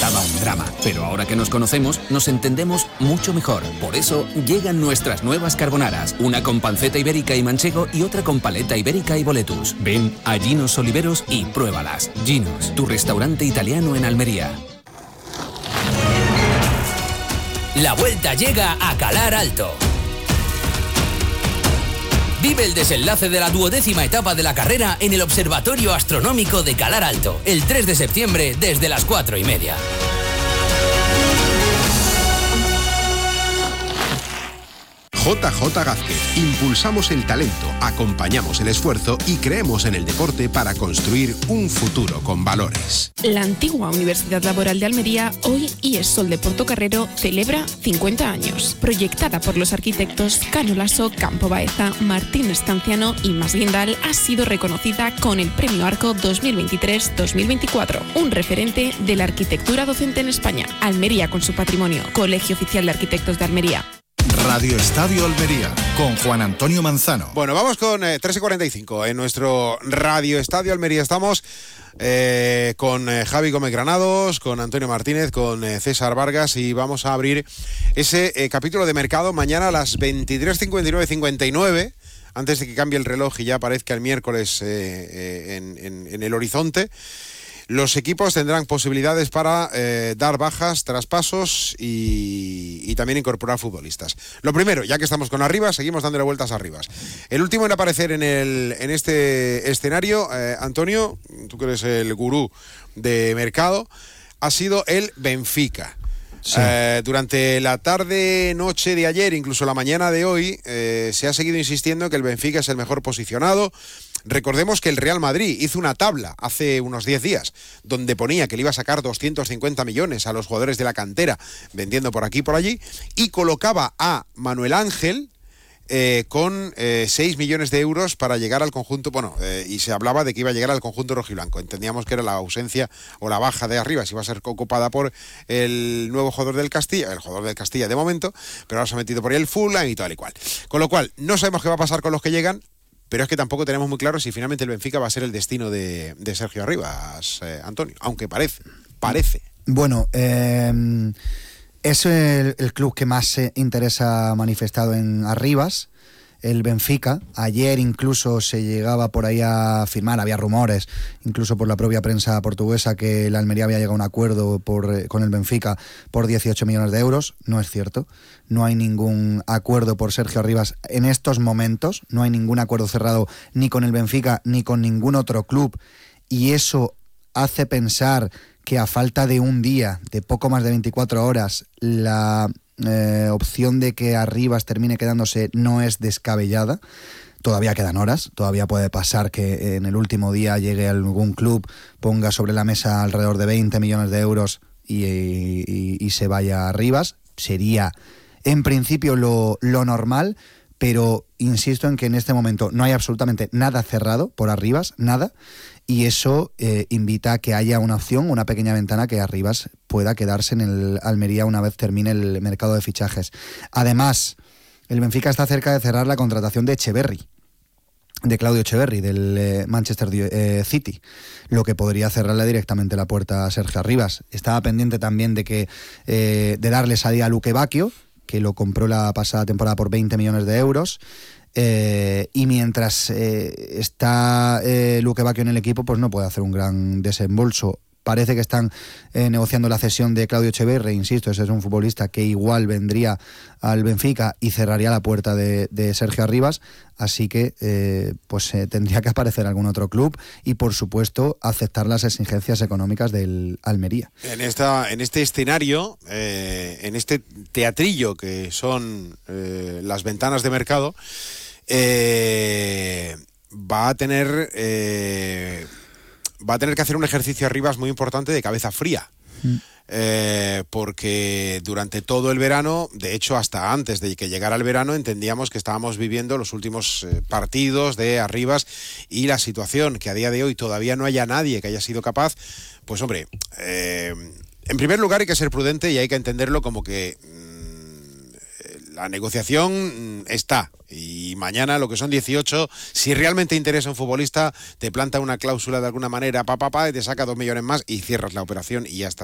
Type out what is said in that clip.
resultaba un drama, pero ahora que nos conocemos, nos entendemos mucho mejor. Por eso llegan nuestras nuevas carbonaras, una con panceta ibérica y manchego y otra con paleta ibérica y boletus. Ven a Ginos Oliveros y pruébalas. Ginos, tu restaurante italiano en Almería. La vuelta llega a Calar Alto. Vive el desenlace de la 12ª etapa de la carrera en el Observatorio Astronómico de Calar Alto, el 3 de septiembre desde las 4:30. JJ Gázquez. Impulsamos el talento, acompañamos el esfuerzo y creemos en el deporte para construir un futuro con valores. La antigua Universidad Laboral de Almería, hoy IESOL de Portocarrero, celebra 50 años. Proyectada por los arquitectos Cano Lasso, Campo Baeza, Martín Estanciano y Mas Guindal, ha sido reconocida con el Premio Arco 2023-2024. Un referente de la arquitectura docente en España. Almería con su patrimonio. Colegio Oficial de Arquitectos de Almería. Radio Estadio Almería, con Juan Antonio Manzano. Bueno, vamos con 3:45 en nuestro Radio Estadio Almería. Estamos con Javi Gómez Granados, con Antonio Martínez, con César Vargas, y vamos a abrir ese capítulo de mercado mañana a las 23:59, antes de que cambie el reloj y ya aparezca el miércoles en el horizonte. Los equipos tendrán posibilidades para dar bajas, traspasos y también incorporar futbolistas. Lo primero, ya que estamos con Arribas, seguimos dándole vueltas a Arribas. El último en aparecer en este escenario, Antonio, tú que eres el gurú de mercado, ha sido el Benfica. Sí. Durante la tarde-noche de ayer, incluso la mañana de hoy, se ha seguido insistiendo que el Benfica es el mejor posicionado. Recordemos que el Real Madrid hizo una tabla hace unos 10 días donde ponía que le iba a sacar 250 millones a los jugadores de la cantera, vendiendo por aquí y por allí, y colocaba a Manuel Ángel con 6 millones de euros para llegar al conjunto, y se hablaba de que iba a llegar al conjunto rojiblanco. Entendíamos que era la ausencia o la baja de Arribas, iba a ser ocupada por el nuevo jugador del Castilla, el jugador del Castilla de momento, pero ahora se ha metido por ahí el Fulham y tal y cual. Con lo cual, no sabemos qué va a pasar con los que llegan, pero es que tampoco tenemos muy claro si finalmente el Benfica va a ser el destino de Sergio Arribas, Antonio, aunque parece. Bueno, es el club que más interés ha manifestado en Arribas, el Benfica. Ayer incluso se llegaba por ahí a firmar, había rumores, incluso por la propia prensa portuguesa, que la Almería había llegado a un acuerdo con el Benfica por 18 millones de euros. No es cierto, no hay ningún acuerdo por Sergio Arribas en estos momentos, no hay ningún acuerdo cerrado ni con el Benfica ni con ningún otro club, y eso hace pensar que a falta de un día, de poco más de 24 horas, la opción de que Arribas termine quedándose no es descabellada. Todavía quedan horas, todavía puede pasar que en el último día llegue algún club, ponga sobre la mesa alrededor de 20 millones de euros y se vaya a Arribas. Sería en principio lo normal, pero insisto en que en este momento no hay absolutamente nada cerrado por Arribas, nada, y eso invita a que haya una opción, una pequeña ventana, que Arribas pueda quedarse en el Almería una vez termine el mercado de fichajes. Además, el Benfica está cerca de cerrar la contratación de Claudio Echeverri, del Manchester City, lo que podría cerrarle directamente la puerta a Sergio Arribas. Estaba pendiente también de darle salida a Luque Bacchio, que lo compró la pasada temporada por 20 millones de euros. Y mientras está Luque Bacchio en el equipo, pues no puede hacer un gran desembolso. Parece que están negociando la cesión de Claudio Echeverri, insisto, ese es un futbolista que igual vendría al Benfica y cerraría la puerta de Sergio Arribas, así que tendría que aparecer algún otro club y, por supuesto, aceptar las exigencias económicas del Almería. En este escenario, en este teatrillo que son las ventanas de mercado, va a tener que hacer un ejercicio Arribas muy importante de cabeza fría. Porque durante todo el verano, de hecho hasta antes de que llegara el verano, entendíamos que estábamos viviendo los últimos partidos de Arribas, y la situación que a día de hoy todavía no haya nadie que haya sido capaz, pues hombre, en primer lugar hay que ser prudente y hay que entenderlo como que la negociación está, y mañana, lo que son 18, si realmente interesa un futbolista, te planta una cláusula de alguna manera, y te saca 2 millones más y cierras la operación y ya está.